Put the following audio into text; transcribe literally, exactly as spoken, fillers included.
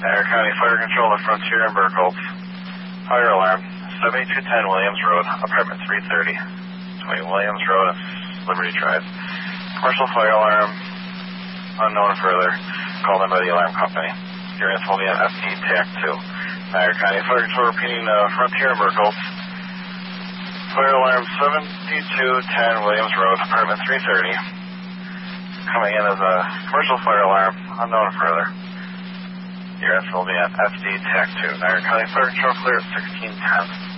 Niagara County Fire Control at Frontier and Burkholz. Fire alarm, seventy-two ten Williams Road, apartment three thirty. twenty Williams Road, Liberty Drive. Commercial fire alarm, unknown further, called in by the alarm company. Your units will be on F D T A C two. Niagara County Fire Control repeating uh, Frontier and Burkholz. Fire alarm seventy-two ten Williams Road, apartment three thirty. Coming in as a commercial fire alarm, unknown further. Your units will be on F D T A C two. Niagara County Fire Control clear at sixteen ten.